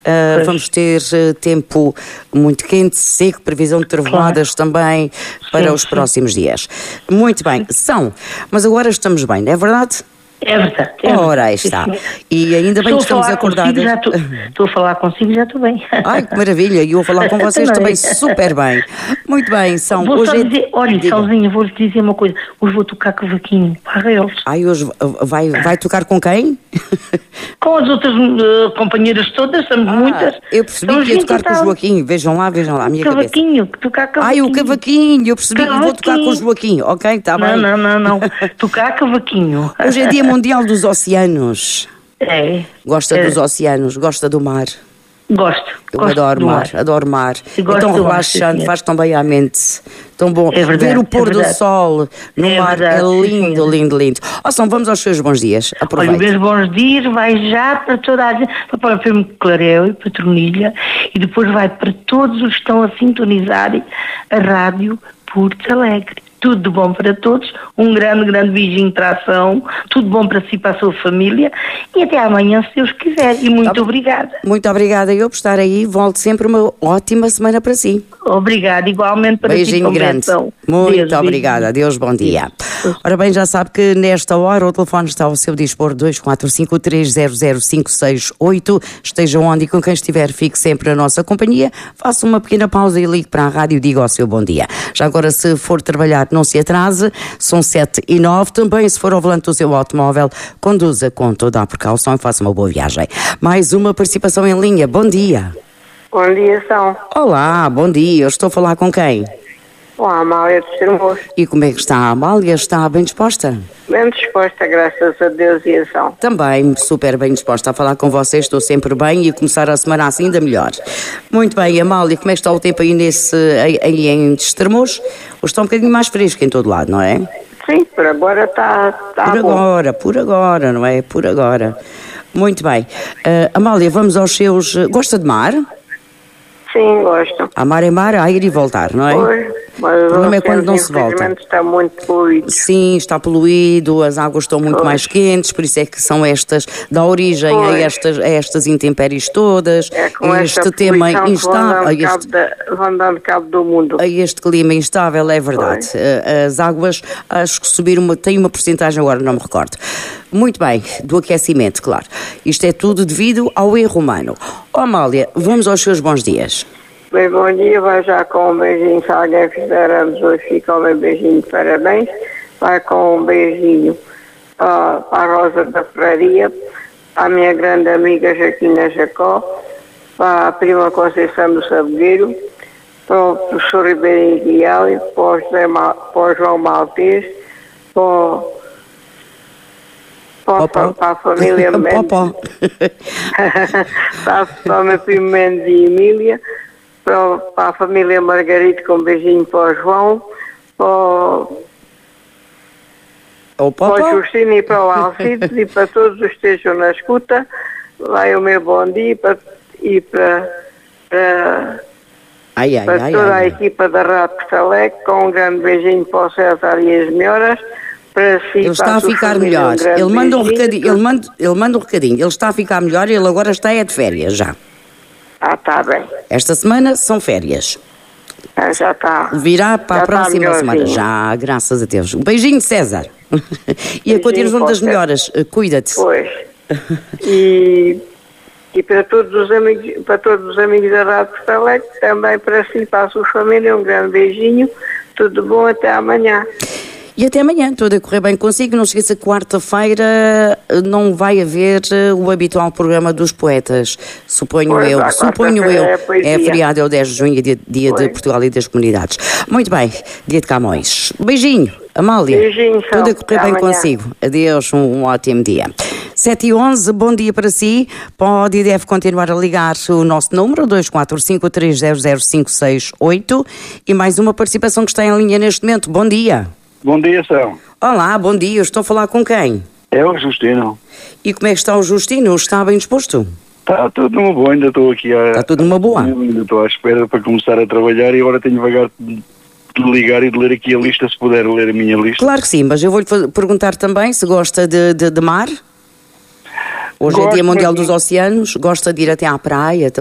Vamos ter tempo muito quente, seco, previsão de trovoadas também para os próximos dias. Muito bem, mas agora estamos bem, não é verdade? É verdade. Ora, aí está. E ainda bem que estamos acordadas. Estou a falar consigo e já estou bem. Ai, que maravilha. E eu a falar com vocês também super bem. Muito bem, Salzinha, vou-lhe dizer uma coisa. Hoje vou tocar cavaquinho para eles. Ai, hoje vai tocar com quem? Com as outras companheiras todas, somos muitas. Eu percebi que ia tocar com o Joaquim. Vejam lá, a minha cavaquinho, cabeça. Tocar cavaquinho. Ai, o cavaquinho. Eu percebi que vou tocar com o Joaquim. Ok, está bem. Não. Tocar cavaquinho. Hoje é Dia Mundial dos Oceanos. É. Gosta dos oceanos? Gosta do mar? Gosto. Eu adoro mar. É tão relaxante, faz tão bem à mente. Tão bom. É verdade, ver o pôr do sol no mar é lindo, lindo, lindo. Vamos aos seus bons dias. Aproveite. Olha, meus bons dias vai já para toda a gente, para o Primo Clareu e para Tornilha, e depois vai para todos os que estão a sintonizar a rádio Porto Alegre. Tudo de bom para todos, um grande beijinho para a ação, tudo bom para si e para a sua família, e até amanhã, se Deus quiser, e muito obrigada. Muito obrigada eu por estar aí, volto sempre, uma ótima semana para si. Obrigada, igualmente para beijinho si. Grande. Muito obrigada, adeus, bom dia. Ora bem, já sabe que nesta hora o telefone está ao seu dispor, 245-300-568, esteja onde e com quem estiver, fique sempre na nossa companhia, faça uma pequena pausa e ligue para a rádio e diga o seu bom dia. Já agora, se for trabalhar, não se atrase, são 7:09, também se for ao volante do seu automóvel, conduza com toda a precaução e faça uma boa viagem. Mais uma participação em linha, bom dia. Bom dia, São. Olá, bom dia, eu estou a falar com quem? Com a Amália de Sermos. E como é que está a Amália? Está bem disposta? Bem disposta, graças a Deus e a São. Também super bem disposta a falar com vocês, estou sempre bem e começar a semana assim ainda melhor. Muito bem, Amália, como é que está o tempo aí aí em Estremoz? Hoje está um bocadinho mais fresco em todo lado, não é? Sim, por agora está bom. Por agora, não é? Por agora. Muito bem. Amália, vamos aos seus... Gosta de mar? Sim, gosto. A mar é mar, a ir e voltar, não é? Pois, mas o problema é quando não se volta. Está muito poluído. Sim, está poluído, as águas estão muito mais quentes, por isso é que são estas, dá origem a estas intempéries todas, a este tema instável, vão dando cabo do mundo. A este clima instável, é verdade. As águas, acho que têm uma porcentagem, agora não me recordo. Muito bem, do aquecimento, claro. Isto é tudo devido ao erro humano. Amália, vamos aos seus bons dias. Bem, bom dia, vai já com um beijinho, se alguém fizer anos hoje, fica um beijinho de parabéns. Vai com um beijinho para a Rosa da Ferraria, para a minha grande amiga Jaquina Jacó, para a prima Conceição do Sabogueiro, para o professor Ribeirinho Guial, para o João Maltês, para a família Mendes, para o meu primo Mendes e Emília, para a família Margarida, com um beijinho para o João, para o Justino e para o Alcides e para todos os que estejam na escuta. Vai o meu bom dia para toda a equipa da Rádio Porto Alegre, com um grande beijinho para o César e as melhoras. Ele está a ficar melhor. Ele manda um recadinho. Ele manda um recadinho. Ele está a ficar melhor e ele agora está de férias já. Está bem. Esta semana são férias. Já está. Virá para a próxima semana. Já, graças a Deus. Um beijinho, César. E a continuação das melhoras. Cuida-te. Pois. E para todos os amigos da Rádio Porto Alegre, também para si, para a sua família, um grande beijinho. Tudo bom, até amanhã. E até amanhã, tudo a correr bem consigo. Não se esqueça que quarta-feira não vai haver o habitual programa dos poetas. Suponho eu. É feriado, é o 10 de junho, dia de Portugal e das Comunidades. Muito bem, dia de Camões. Beijinho, Amália. Beijinho, tudo a correr bem consigo. Adeus, um ótimo dia. 7:11, bom dia para si. Pode e deve continuar a ligar o nosso número, 245-300-568. E mais uma participação que está em linha neste momento. Bom dia. Bom dia, São. Olá, bom dia. Eu estou a falar com quem? É o Justino. E como é que está o Justino? Está bem disposto? Está tudo numa boa, ainda estou aqui Está tudo numa boa? Ainda estou à espera para começar a trabalhar e agora tenho vagar de ligar e de ler aqui a lista, se puder ler a minha lista. Claro que sim, mas eu vou-lhe perguntar também se gosta de mar. Hoje é Gosto Dia Mundial dos muito. Oceanos, gosta de ir até à praia